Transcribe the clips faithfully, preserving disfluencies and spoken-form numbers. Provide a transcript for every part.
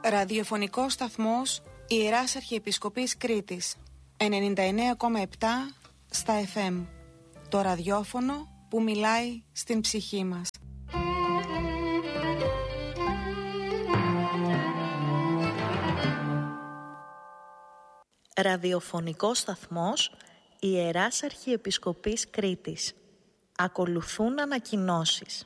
Ραδιοφωνικός σταθμός Ιεράς Αρχιεπισκοπής Κρήτης ενενήντα εννέα κόμμα επτά στα εφ εμ. Το ραδιόφωνο που μιλάει στην ψυχή μας. Ραδιοφωνικός σταθμός Ιεράς Αρχιεπισκοπής Κρήτης. Ακολουθούν ανακοινώσεις.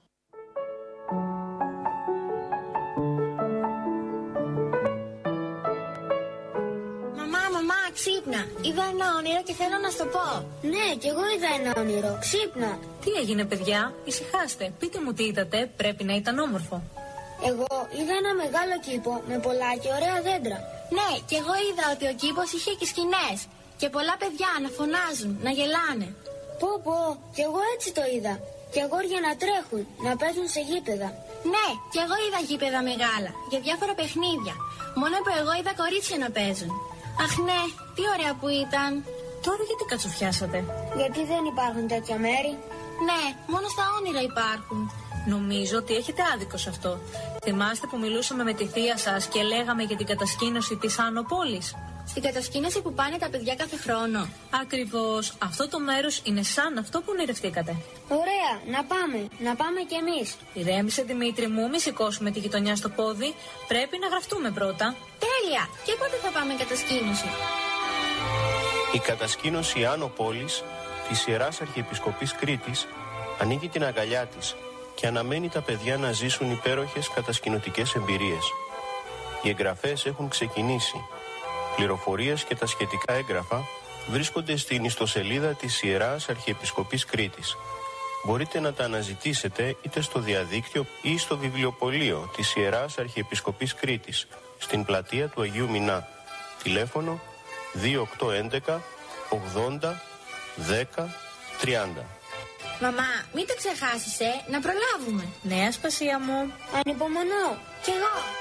Ξύπνα, είδα ένα όνειρο και θέλω να σου το πω. Ναι, κι εγώ είδα ένα όνειρο. Ξύπνα. Τι έγινε, παιδιά, ησυχάστε. Πείτε μου τι είδατε, πρέπει να ήταν όμορφο. Εγώ είδα ένα μεγάλο κήπο με πολλά και ωραία δέντρα. Ναι, κι εγώ είδα ότι ο κήπος είχε και σκηνές. Και πολλά παιδιά να φωνάζουν, να γελάνε. Πω πω, κι εγώ έτσι το είδα. Και αγόρια να τρέχουν, να παίζουν σε γήπεδα. Ναι, κι εγώ είδα γήπεδα μεγάλα, για διάφορα παιχνίδια. Μόνο που εγώ είδα κορίτσια να παίζουν. Αχ ναι, τι ωραία που ήταν. Τώρα γιατί κατσουφιάσατε? Γιατί δεν υπάρχουν τέτοια μέρη. Ναι, μόνο στα όνειρα υπάρχουν. Νομίζω ότι έχετε άδικο σε αυτό. Θυμάστε που μιλούσαμε με τη θεία σας και λέγαμε για την κατασκήνωση της Άνω Πόλης? Στην κατασκήνωση που πάνε τα παιδιά κάθε χρόνο. Ακριβώς, αυτό το μέρος είναι σαν αυτό που ονειρευτήκατε. Ωραία, να πάμε, να πάμε κι εμείς. Ηρέμησε, Δημήτρη μου, μη σηκώσουμε τη γειτονιά στο πόδι. Πρέπει να γραφτούμε πρώτα. Τέλεια! Και πότε θα πάμε κατασκήνωση? Η κατασκήνωση Άνω Πόλης της Ιεράς Αρχιεπισκοπής Κρήτης ανοίγει την αγκαλιά της και αναμένει τα παιδιά να ζήσουν υπέροχες κατασκηνωτικές εμπειρίες. Οι εγγραφές έχουν ξεκινήσει. Πληροφορίες και τα σχετικά έγγραφα βρίσκονται στην ιστοσελίδα της Ιεράς Αρχιεπισκοπής Κρήτης. Μπορείτε να τα αναζητήσετε είτε στο διαδίκτυο ή στο βιβλιοπωλείο της Ιεράς Αρχιεπισκοπής Κρήτης, στην πλατεία του Αγίου Μινά. Τηλέφωνο δύο οκτώ έντεκα ογδόντα δέκα τριάντα. Μαμά, μην το ξεχάσεις, ε, να προλάβουμε. Ναι, Ασπασία μου. Ανυπομονώ. Κι εγώ.